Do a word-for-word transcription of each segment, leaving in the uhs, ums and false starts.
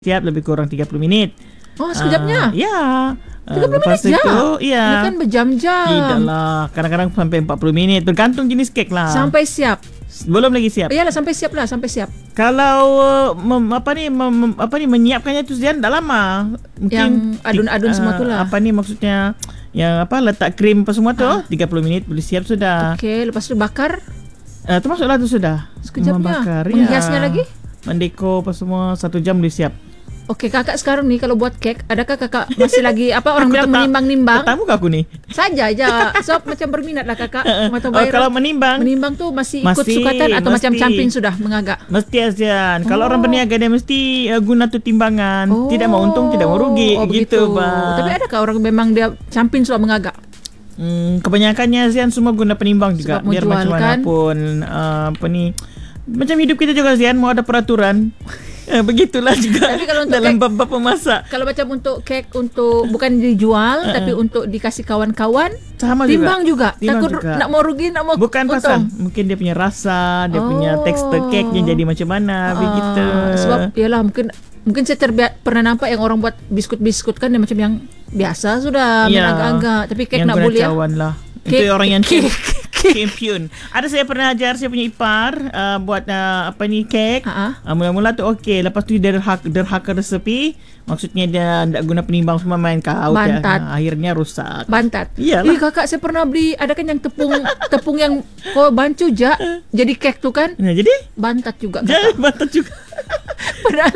siap lebih kurang tiga puluh minit. Oh, sekejapnya? Uh, ya. tiga puluh minit je? Ya. Ini kan berjam-jam. Tidaklah. Kadang-kadang sampai empat puluh minit. Bergantung jenis kek lah. Sampai siap? Belum lagi siap. Iyalah, sampai siap lah. Sampai siap. Kalau mem, apa ni mem, apa ni menyiapkannya tu Zian tak lama. Mungkin yang adun-adun uh, semua tu lah. Apa ni maksudnya, yang apa letak krim apa semua tu, ha? tiga puluh minit boleh siap sudah. Okey, lepas tu bakar? Uh, termasuklah tu sudah. Sekejapnya. Membakar, menghiasnya ya. lagi? Mendekor apa semua, satu jam boleh siap. Okey, kakak sekarang ni kalau buat kek, adakah kakak masih lagi apa orang bilang menimbang-nimbang? Tamu ke aku ni? Saja aja. So macam berminat lah kakak. Oh, kalau menimbang, menimbang tu masih, masih ikut sukatan atau mesti, macam campin sudah mengagak? Mesti Azian. Oh. Kalau orang berniaga dia mesti uh, guna tu timbangan. Oh. Tidak mau untung, tidak mau rugi. Oh, gitu, Pak. Tapi adakah orang memang dia campin sudah mengagak? Hmm, kebanyakannya Zian semua guna penimbang juga. Sebab biar macam mana pun uh, apa ni, macam hidup kita juga Zian, mau ada peraturan. Eh, begitulah juga. Tapi kalau untuk dalam bab-bab memasak. Kalau macam untuk kek untuk bukan dijual uh-uh. tapi untuk dikasih kawan-kawan, sama timbang juga. juga. Timbang Takut juga. nak mau rugi, nak mau bukan untung. Pasal mungkin dia punya rasa, dia oh. punya tekstur keknya jadi macam mana, uh, begitu. Sebab yalah mungkin mungkin saya terbiak, pernah nampak yang orang buat biskut-biskut kan dia macam yang biasa sudah, ya, agak-agak. Tapi kek nak boleh ya. Lah. Itu orang yang champion. Ada saya pernah ajar saya punya ipar uh, buat uh, apa ni kek. Uh, mula-mula tu okey, lepas tu dia derhaka, derhaka resepi. Maksudnya dia tak guna penimbang, semua main kau. Bantat. Uh, akhirnya rusak. Bantat. Iyalah. Eh kakak saya pernah beli, ada kan yang tepung tepung yang kau bancu je jadi kek tu kan? Nah, jadi bantat juga kakak. Jadi bantat juga. Padahal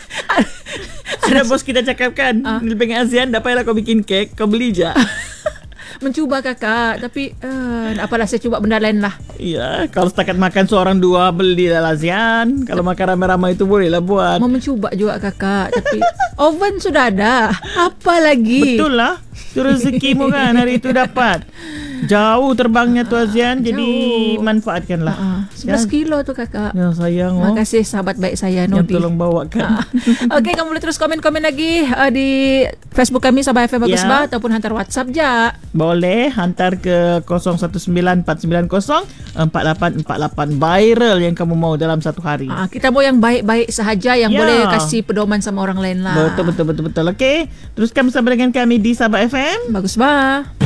sudah bos kita cakapkan uh. di Bank ASEAN tak payahlah kau bikin kek, kau beli je. Mencuba kakak, tapi uh, apalah saya cuba benda lain lah. Iya, kalau setakat makan seorang dua beli lah Zian. Kalau makan ramai-ramai itu boleh lah buat. Mau mencuba juga kakak, tapi oven sudah ada. Apa lagi? Betul lah. Itu rezekimu kan hari itu dapat. Jauh terbangnya tu Azian, jadi manfaatkanlah. Uh, sebelas kilo tu kakak. Ya sayang. Terima kasih sahabat baik saya Nodi. Yang tolong bawakan. Uh, Okey, kamu boleh terus komen-komen lagi uh, di Facebook kami Sabah F M Bagus Bah, ataupun hantar WhatsApp je. Boleh hantar ke kosong satu sembilan empat sembilan kosong empat lapan empat lapan viral yang kamu mau dalam satu hari. Uh, kita mau yang baik-baik sahaja yang ya. boleh kasih pedoman sama orang lain lah. Betul betul betul betul. Okey, teruskan bersama dengan kami di Sabah F M Bagus Bah.